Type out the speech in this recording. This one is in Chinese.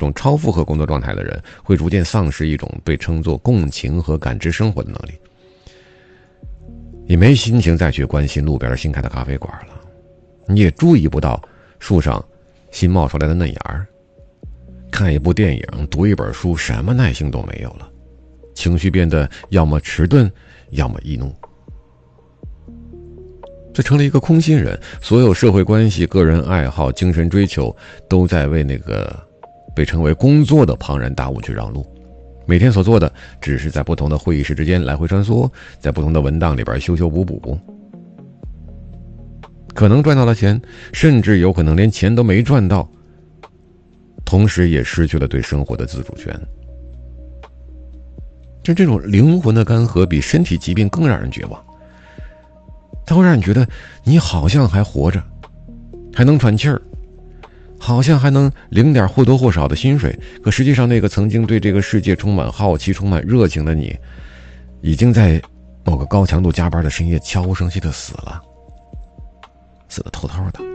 种超负荷工作状态的人，会逐渐丧失一种被称作共情和感知生活的能力，也没心情再去关心路边新开的咖啡馆了，你也注意不到树上新冒出来的嫩芽儿，看一部电影，读一本书，什么耐性都没有了，情绪变得要么迟钝，要么易怒。这成了一个空心人，所有社会关系、个人爱好、精神追求都在为那个被称为工作的庞然大物去让路。每天所做的只是在不同的会议室之间来回穿梭，在不同的文档里边修修补补，可能赚到了钱，甚至有可能连钱都没赚到，同时也失去了对生活的自主权。这种灵魂的干涸比身体疾病更让人绝望，它会让人觉得你好像还活着，还能喘气儿，好像还能领点或多或少的薪水，可实际上那个曾经对这个世界充满好奇、充满热情的你，已经在某个高强度加班的深夜悄无声息的死了，死得透透的。